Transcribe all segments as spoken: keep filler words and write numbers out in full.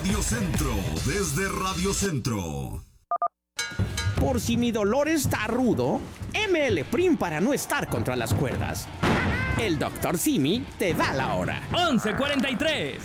Radio Centro, desde Radio Centro. Por si mi dolor está rudo, M L Prim para no estar contra las cuerdas. El doctor Simi te da la hora. once cuarenta y tres.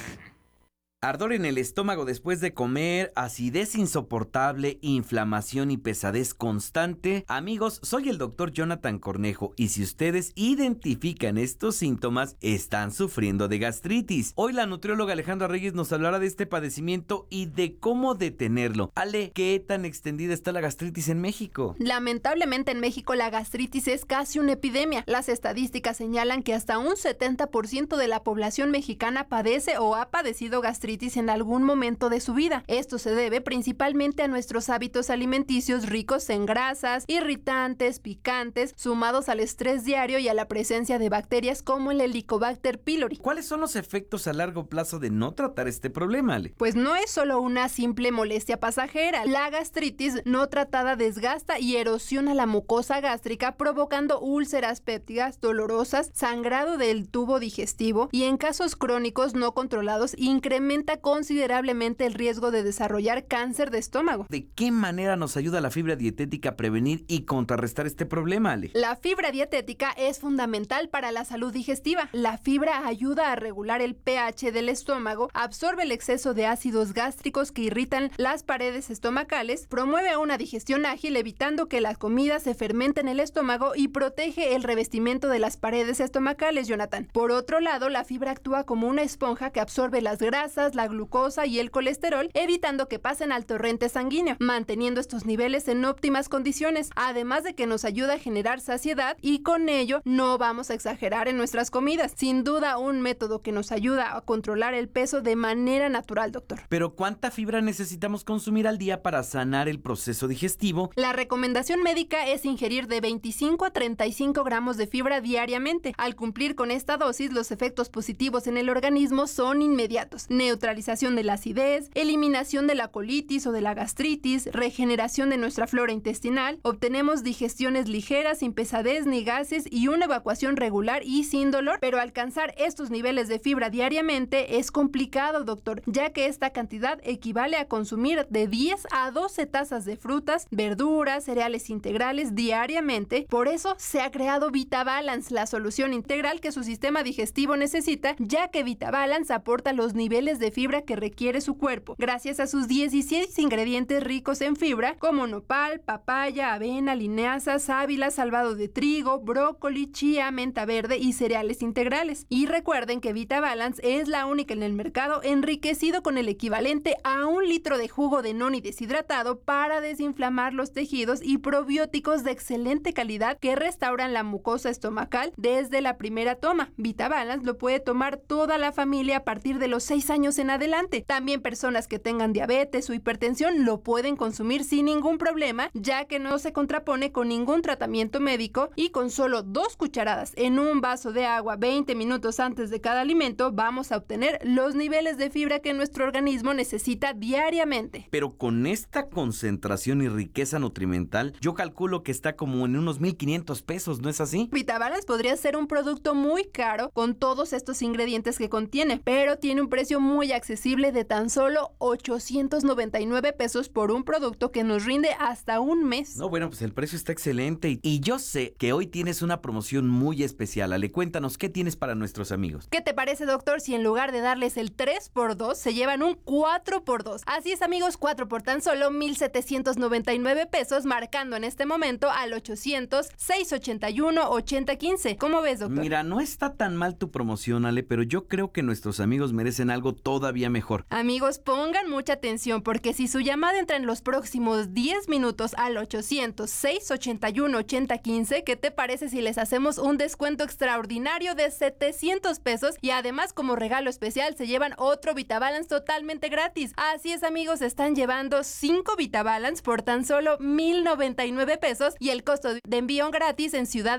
Ardor en el estómago después de comer, acidez insoportable, inflamación y pesadez constante. Amigos, soy el doctor Jonathan Cornejo y si ustedes identifican estos síntomas, están sufriendo de gastritis. Hoy la nutrióloga Alejandra Reyes nos hablará de este padecimiento y de cómo detenerlo. Ale, ¿qué tan extendida está la gastritis en México? Lamentablemente en México la gastritis es casi una epidemia. Las estadísticas señalan que hasta un setenta por ciento de la población mexicana padece o ha padecido gastritis en algún momento de su vida. Esto se debe principalmente a nuestros hábitos alimenticios ricos en grasas, irritantes, picantes, sumados al estrés diario y a la presencia de bacterias como el Helicobacter pylori. ¿Cuáles son los efectos a largo plazo de no tratar este problema, Ale? Pues no es solo una simple molestia pasajera. La gastritis no tratada desgasta y erosiona la mucosa gástrica, provocando úlceras pépticas dolorosas, sangrado del tubo digestivo y en casos crónicos no controlados incrementa considerablemente el riesgo de desarrollar cáncer de estómago. ¿De qué manera nos ayuda la fibra dietética a prevenir y contrarrestar este problema, Ale? La fibra dietética es fundamental para la salud digestiva. La fibra ayuda a regular el pH del estómago, absorbe el exceso de ácidos gástricos que irritan las paredes estomacales, promueve una digestión ágil evitando que la comida se fermente en el estómago y protege el revestimiento de las paredes estomacales, Jonathan. Por otro lado, la fibra actúa como una esponja que absorbe las grasas, la glucosa y el colesterol, evitando que pasen al torrente sanguíneo, manteniendo estos niveles en óptimas condiciones, además de que nos ayuda a generar saciedad y con ello no vamos a exagerar en nuestras comidas. Sin duda, un método que nos ayuda a controlar el peso de manera natural, doctor. Pero ¿cuánta fibra necesitamos consumir al día para sanar el proceso digestivo? La recomendación médica es ingerir de veinticinco a treinta y cinco gramos de fibra diariamente. Al cumplir con esta dosis, los efectos positivos en el organismo son inmediatos. Neutralización de la acidez, eliminación de la colitis o de la gastritis, regeneración de nuestra flora intestinal, obtenemos digestiones ligeras, sin pesadez ni gases y una evacuación regular y sin dolor, pero alcanzar estos niveles de fibra diariamente es complicado, doctor, ya que esta cantidad equivale a consumir de diez a doce tazas de frutas, verduras, cereales integrales diariamente. Por eso se ha creado VitaBalance, la solución integral que su sistema digestivo necesita, ya que VitaBalance aporta los niveles de fibra que requiere su cuerpo, gracias a sus dieciséis ingredientes ricos en fibra, como nopal, papaya, avena, linaza, sábila, salvado de trigo, brócoli, chía, menta verde y cereales integrales. Y recuerden que VitaBalance es la única en el mercado enriquecido con el equivalente a un litro de jugo de noni deshidratado para desinflamar los tejidos y probióticos de excelente calidad que restauran la mucosa estomacal desde la primera toma. VitaBalance lo puede tomar toda la familia a partir de los seis años en adelante. También personas que tengan diabetes o hipertensión lo pueden consumir sin ningún problema, ya que no se contrapone con ningún tratamiento médico y con solo dos cucharadas en un vaso de agua veinte minutos antes de cada alimento vamos a obtener los niveles de fibra que nuestro organismo necesita diariamente. Pero con esta concentración y riqueza nutrimental, yo calculo que está como en unos mil quinientos pesos, ¿no es así? VitaBalance podría ser un producto muy caro con todos estos ingredientes que contiene, pero tiene un precio muy accesible de tan solo ochocientos noventa y nueve pesos por un producto que nos rinde hasta un mes. No, bueno, pues el precio está excelente y, y yo sé que hoy tienes una promoción muy especial. Ale, cuéntanos, ¿qué tienes para nuestros amigos? ¿Qué te parece, doctor, si en lugar de darles el tres por dos, se llevan un cuatro por dos? Así es, amigos, cuatro por tan solo mil setecientos noventa y nueve pesos, marcando en este momento al ochocientos, seiscientos ochenta y uno, ochenta quince. ¿Cómo ves, doctor? Mira, no está tan mal tu promoción, Ale, pero yo creo que nuestros amigos merecen algo todavía mejor. Amigos, pongan mucha atención porque si su llamada entra en los próximos diez minutos al ochocientos, seiscientos ochenta y uno, ochenta quince, ¿qué te parece si les hacemos un descuento extraordinario de setecientos pesos? Y además, como regalo especial, se llevan otro VitaBalance totalmente gratis. Así es, amigos, están llevando cinco VitaBalance por tan solo mil noventa y nueve pesos y el costo de envío gratis en Ciudad